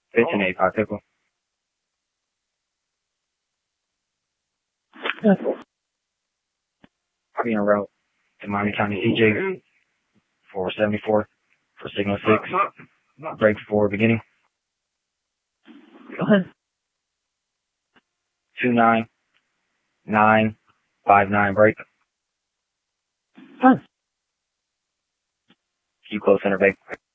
15-8, Pop Pickle. Be en route to Miami County CJ 474 for signal 6. Break 4 beginning. Go ahead. 29959 break. Fine. Keep close center break.